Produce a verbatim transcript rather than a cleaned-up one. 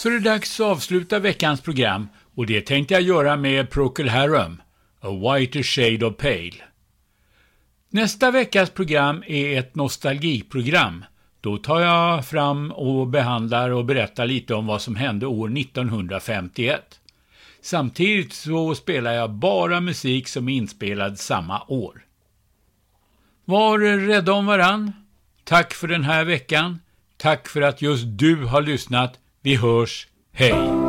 Så är det dags att avsluta veckans program och det tänkte jag göra med Procol Harum, A Whiter Shade of Pale. Nästa veckas program är ett nostalgiprogram. Då tar jag fram och behandlar och berättar lite om vad som hände år nittonhundrafemtioett. Samtidigt så spelar jag bara musik som är inspelad samma år. Var rädda om varann. Tack för den här veckan. Tack för att just du har lyssnat. Vi hörs. Hej!